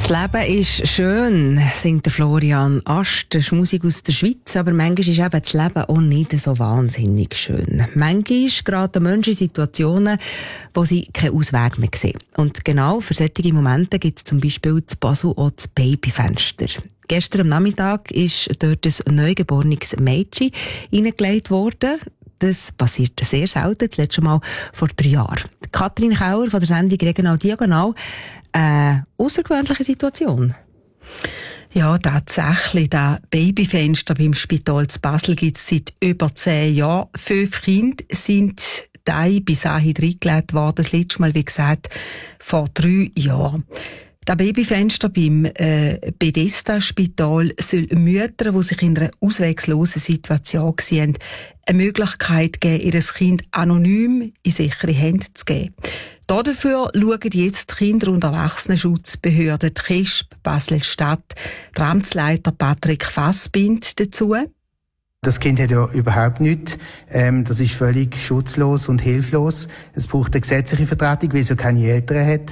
Das Leben ist schön, singt der Florian Ast. Das ist Musik aus der Schweiz, aber manchmal ist eben das Leben auch nicht so wahnsinnig schön. Manchmal geraten Menschen in Situationen, wo sie keinen Ausweg mehr sehen. Und genau für solche Momente gibt es zum Beispiel zu Basel auch das Babyfenster. Gestern am Nachmittag ist dort ein neugeborenes Mädchen reingelegt worden. Das passiert sehr selten, das letzte Mal vor 3 Jahren. Katrin Kauer von der Sendung Regional Diagonal. Außergewöhnliche Situation. Ja, tatsächlich. Das Babyfenster beim Spital zu Basel gibt es seit über 10 Jahren. 5 Kinder sind da bis anhin reingelegt worden. Das letzte Mal, wie gesagt, vor 3 Jahren. Das Babyfenster beim Bethesda-Spital soll Müttern, die sich in einer ausweglosen Situation sehen, eine Möglichkeit geben, ihr Kind anonym in sichere Hände zu geben. Dafür schauen jetzt die Kinder- und Erwachsenenschutzbehörde, die KESB Basel-Stadt, der Amtsleiter Patrick Fassbind dazu. Das Kind hat ja überhaupt nichts. Das ist völlig schutzlos und hilflos. Es braucht eine gesetzliche Vertretung, weil es ja keine Eltern hat.